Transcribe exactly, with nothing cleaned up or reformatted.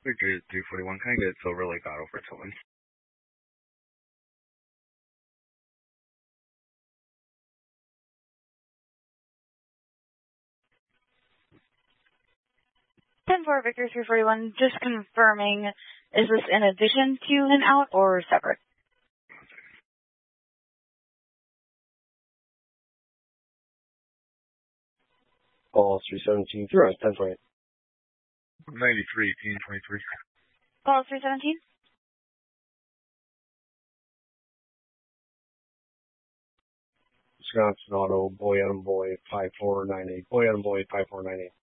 Victor three forty-one, can I get Silver Lake Auto for Tillman? ten four Victor three forty-one, just confirming, is this in addition to an out or separate? Call three seventeen, you're on ten twenty-eight. ninety-three, eighteen twenty-three. Call three seventeen. Wisconsin Auto, Boy Adam Boy, five four nine eight. Boy Adam Boy, five four nine eight.